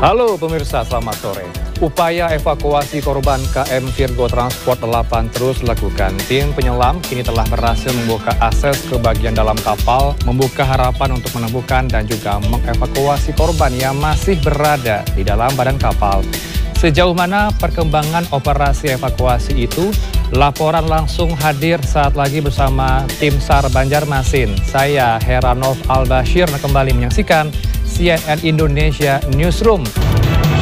Halo pemirsa, selamat sore. Upaya evakuasi korban KM Virgo Transport 8 terus dilakukan. Tim penyelam kini telah berhasil membuka akses ke bagian dalam kapal, membuka harapan untuk menemukan dan juga mengevakuasi korban yang masih berada di dalam badan kapal. Sejauh mana perkembangan operasi evakuasi itu? Laporan langsung hadir saat lagi bersama tim SAR Banjarmasin. Saya Heranov Al-Bashir kembali menyaksikan CNN Indonesia Newsroom.